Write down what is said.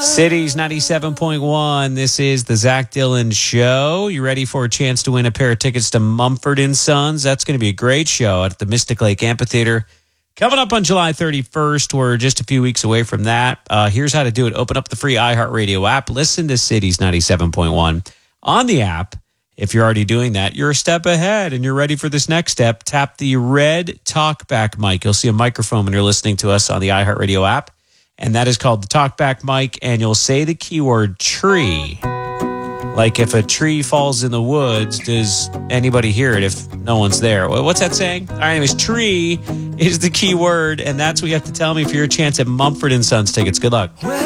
Cities 97.1. This is the Zach Dillon Show. You ready for a chance to win a pair of tickets to Mumford & Sons? That's going to be a great show at the Mystic Lake Amphitheater. Coming up on July 31st. We're just a few weeks away from that. Here's how to do it. Open up the free iHeartRadio app. Listen to Cities 97.1 on the app. If you're already doing that, you're a step ahead and you're ready for this next step. Tap the red talkback mic. You'll see a microphone when you're listening to us on the iHeartRadio app. And that is called the talkback mic. And you'll say the keyword tree. Like if a tree falls in the woods, does anybody hear it if no one's there? What's that saying? All right, anyways, tree is the key word. And that's what you have to tell me for your chance at Mumford & Sons tickets. Good luck.